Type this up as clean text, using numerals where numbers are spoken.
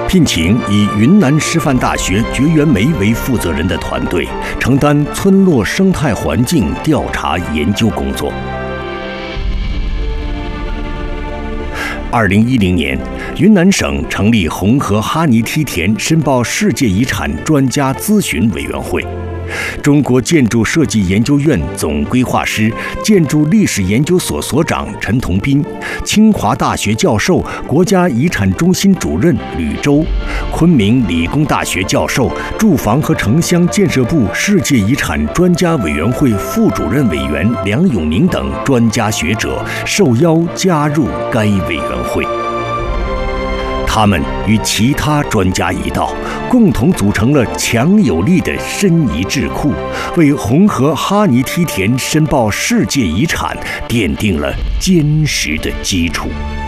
聘请以云南师范大学绝缘煤为负责人的团队，承担村落生态环境调查研究工作。2010年，云南省成立红河哈尼梯田申报世界遗产专家咨询委员会。中国建筑设计研究院总规划师、建筑历史研究所所长陈同斌，清华大学教授、国家遗产中心主任吕周，昆明理工大学教授、住房和城乡建设部世界遗产专家委员会副主任委员梁永宁等专家学者受邀加入该委员会。他们与其他专家一道，共同组成了强有力的申遗智库，为红河哈尼梯田申报世界遗产奠定了坚实的基础。